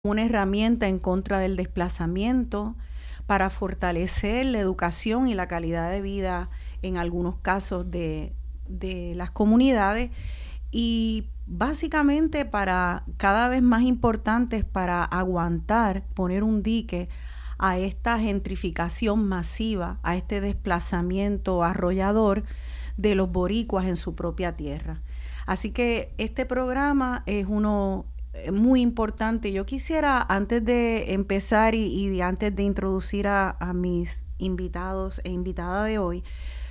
una herramienta en contra del desplazamiento para fortalecer la educación y la calidad de vida en algunos casos de las comunidades y básicamente para cada vez más importantes para aguantar, poner un dique a esta gentrificación masiva, a este desplazamiento arrollador de los boricuas en su propia tierra. Así que este programa es uno muy importante. Yo quisiera, antes de empezar y antes de introducir a mis invitados e invitada de hoy,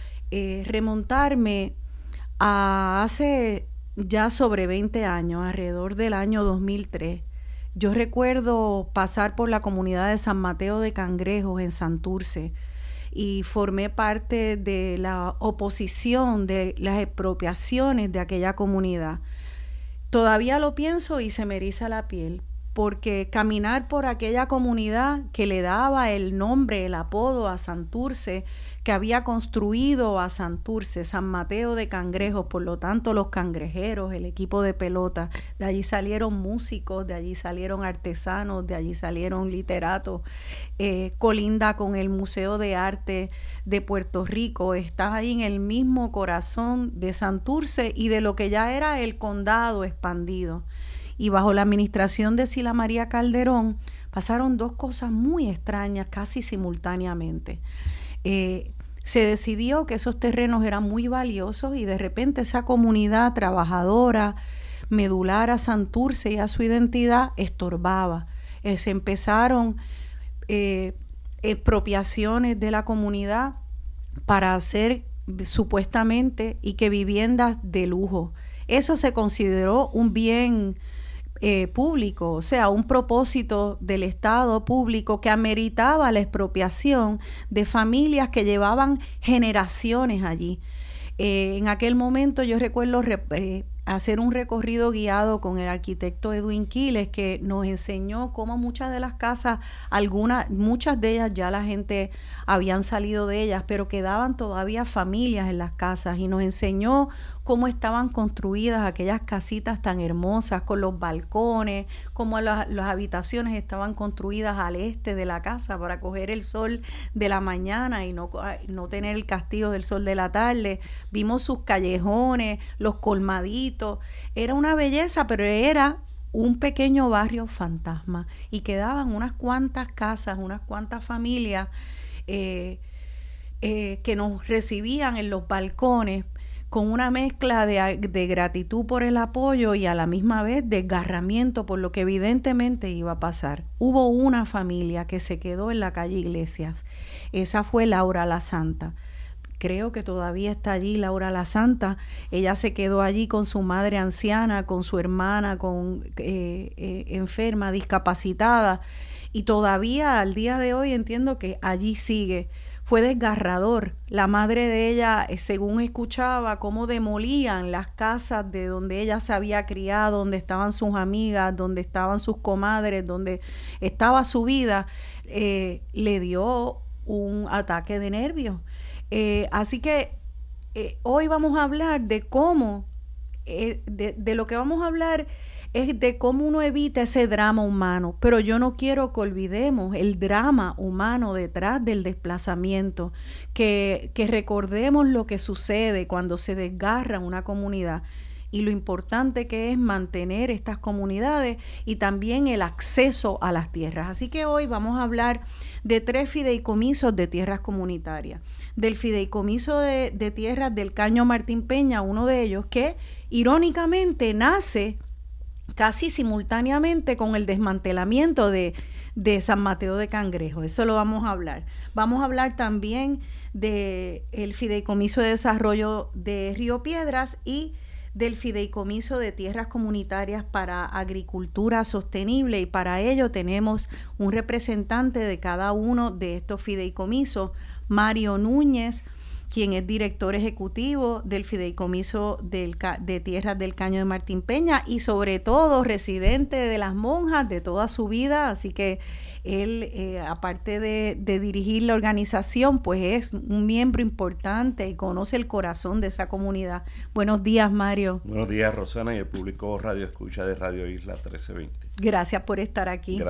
remontarme a hace ya sobre 20 años, alrededor del año 2003. Yo recuerdo pasar por la comunidad de San Mateo de Cangrejos en Santurce y formé parte de la oposición de las expropiaciones de aquella comunidad. Todavía lo pienso y se me eriza la piel, porque caminar por aquella comunidad que le daba el nombre, el apodo a Santurce, que había construido a Santurce, San Mateo de Cangrejos, por lo tanto los cangrejeros, el equipo de pelota, de allí salieron músicos, de allí salieron artesanos, de allí salieron literatos, colinda con el Museo de Arte de Puerto Rico, está ahí en el mismo corazón de Santurce y de lo que ya era el condado expandido. Y bajo la administración de Sila María Calderón pasaron dos cosas muy extrañas casi simultáneamente. Se decidió que esos terrenos eran muy valiosos y de repente esa comunidad trabajadora, medular a Santurce y a su identidad, estorbaba. Se empezaron expropiaciones de la comunidad para hacer supuestamente y que viviendas de lujo. Eso se consideró un bien público, o sea, un propósito del Estado público que ameritaba la expropiación de familias que llevaban generaciones allí. En aquel momento yo recuerdo hacer un recorrido guiado con el arquitecto Edwin Quiles, que nos enseñó cómo muchas de las casas, muchas de ellas ya la gente habían salido de ellas, pero quedaban todavía familias en las casas, y nos enseñó cómo estaban construidas aquellas casitas tan hermosas con los balcones, cómo las habitaciones estaban construidas al este de la casa para coger el sol de la mañana y no tener el castigo del sol de la tarde. Vimos sus callejones, los colmaditos. Era una belleza, pero era un pequeño barrio fantasma y quedaban unas cuantas casas, unas cuantas familias que nos recibían en los balcones con una mezcla de gratitud por el apoyo y a la misma vez desgarramiento por lo que evidentemente iba a pasar. Hubo una familia que se quedó en la calle Iglesias. Esa fue Laura la Santa. Creo que todavía está allí Laura la Santa. Ella se quedó allí con su madre anciana, con su hermana enferma, discapacitada, y todavía al día de hoy entiendo que allí sigue. Fue desgarrador. La madre de ella, según escuchaba, cómo demolían las casas de donde ella se había criado, donde estaban sus amigas, donde estaban sus comadres, donde estaba su vida, le dio un ataque de nervios. Así que hoy vamos a hablar de cómo, de lo que vamos a hablar es de cómo uno evita ese drama humano, pero yo no quiero que olvidemos el drama humano detrás del desplazamiento, que recordemos lo que sucede cuando se desgarra una comunidad y lo importante que es mantener estas comunidades y también el acceso a las tierras. Así que hoy vamos a hablar de 3 fideicomisos de tierras comunitarias. Del fideicomiso de tierras del Caño Martín Peña, uno de ellos que irónicamente nace casi simultáneamente con el desmantelamiento de San Mateo de Cangrejos. Eso lo vamos a hablar. Vamos a hablar también del Fideicomiso de Desarrollo de Río Piedras y del Fideicomiso de Tierras Comunitarias para Agricultura Sostenible, y para ello tenemos un representante de cada uno de estos fideicomisos, Mario Núñez, quien es director ejecutivo del Fideicomiso de Tierras del Caño de Martín Peña y sobre todo residente de Las Monjas de toda su vida, así que él, aparte de dirigir la organización, pues es un miembro importante y conoce el corazón de esa comunidad. Buenos días, Mario. Buenos días, Rosana, y el público Radio Escucha de Radio Isla 1320. Gracias por estar aquí.